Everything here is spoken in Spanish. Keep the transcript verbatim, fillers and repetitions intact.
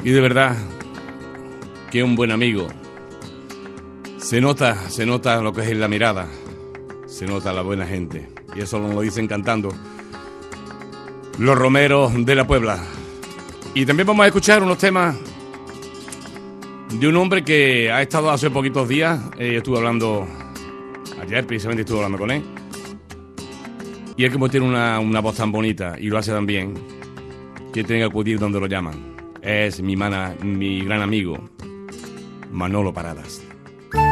Y de verdad que un buen amigo. Se nota, se nota lo que es en la mirada. Se nota la buena gente. Y eso nos lo dicen cantando los Romeros de la Puebla. Y también vamos a escuchar unos temas de un hombre que ha estado hace poquitos días. Eh, estuve hablando ayer, precisamente estuve hablando con él. Y es que tiene una, una voz tan bonita y lo hace tan bien que tiene que acudir donde lo llaman. Es mi, mana, mi gran amigo Manolo Paradas.